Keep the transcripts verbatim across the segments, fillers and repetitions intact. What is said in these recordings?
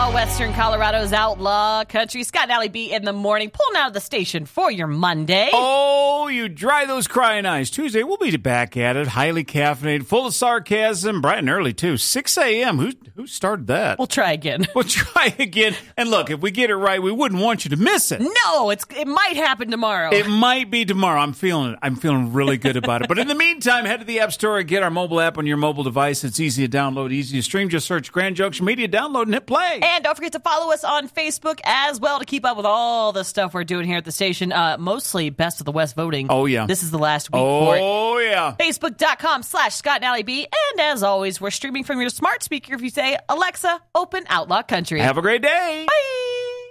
Western Colorado's Outlaw Country. Scott and Allie B in the morning, pulling out of the station for your Monday. Oh, you dry those crying eyes. Tuesday, we'll be back at it. Highly caffeinated, full of sarcasm, bright and early, too. six a.m. Who who started that? We'll try again. We'll try again. And look, if we get it right, we wouldn't want you to miss it. No, it's it might happen tomorrow. It might be tomorrow. I'm feeling it. I'm feeling really good about it. But in the meantime, head to the App Store and get our mobile app on your mobile device. It's easy to download, easy to stream. Just search Grand Junction Media, download, and hit play. And don't forget to follow us on Facebook as well to keep up with all the stuff we're doing here at the station. Uh, mostly Best of the West voting. Oh, yeah. This is the last week oh, for it. Oh, yeah. Facebook.com slash Scott and Allie B. And as always, we're streaming from your smart speaker if you say, Alexa, open Outlaw Country. Have a great day. Bye.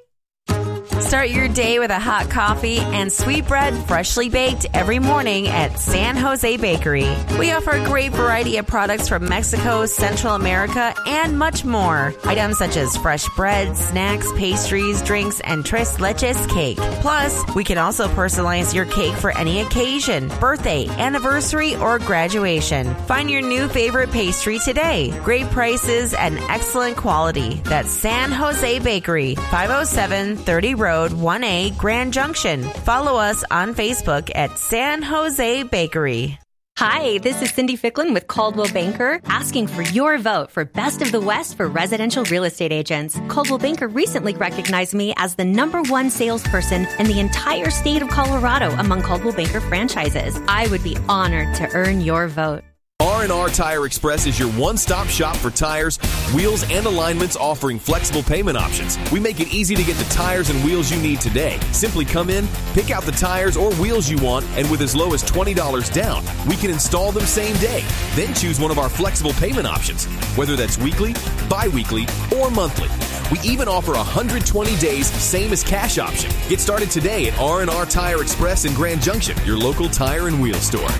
Start your day with a hot coffee and sweet bread freshly baked every morning at San Jose Bakery. We offer a great variety of products from Mexico, Central America, and much more. Items such as fresh bread, snacks, pastries, drinks, and tres leches cake. Plus, we can also personalize your cake for any occasion, birthday, anniversary, or graduation. Find your new favorite pastry today. Great prices and excellent quality. That's San Jose Bakery, five oh seven thirty Road, one A, Grand Junction. Follow us on Facebook at San Jose Bakery. Hi, this is Cindy Ficklin with Caldwell Banker, asking for your vote for Best of the West for residential real estate agents. Caldwell Banker recently recognized me as the number one salesperson in the entire state of Colorado among Caldwell Banker franchises. I would be honored to earn your vote. R and R Tire Express is your one-stop shop for tires, wheels, and alignments, offering flexible payment options. We make it easy to get the tires and wheels you need today. Simply come in, pick out the tires or wheels you want, and with as low as twenty dollars down, we can install them same day. Then choose one of our flexible payment options, whether that's weekly, bi-weekly, or monthly. We even offer one hundred twenty days, same as cash option. Get started today at R and R Tire Express in Grand Junction, your local tire and wheel store.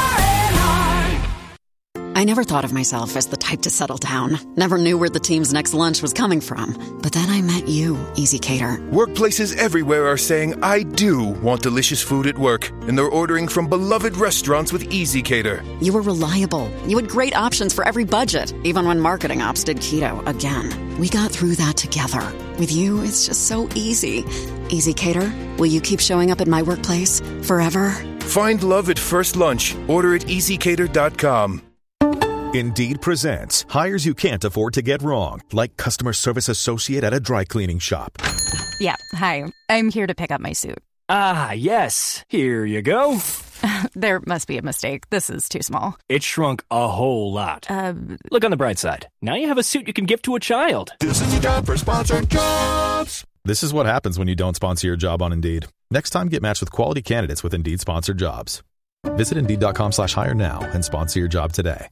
I never thought of myself as the type to settle down. Never knew where the team's next lunch was coming from. But then I met you, Easy Cater. Workplaces everywhere are saying, I do want delicious food at work. And they're ordering from beloved restaurants with Easy Cater. You were reliable. You had great options for every budget, even when marketing ops did keto again. We got through that together. With you, it's just so easy. Easy Cater, will you keep showing up at my workplace forever? Find love at first lunch. Order at easy cater dot com. Indeed presents hires you can't afford to get wrong, like customer service associate at a dry cleaning shop. Yeah, hi. I'm here to pick up my suit. Ah, yes. Here you go. There must be a mistake. This is too small. It shrunk a whole lot. Uh, Look on the bright side. Now you have a suit you can give to a child. This is your job for Sponsored Jobs. This is what happens when you don't sponsor your job on Indeed. Next time, get matched with quality candidates with Indeed Sponsored Jobs. Visit Indeed.com slash hire now and sponsor your job today.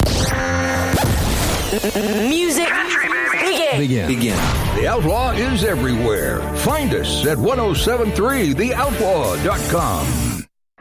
Music begin. begin. Begin. The Outlaw is everywhere. Find us at ten seventy-three the outlaw dot com.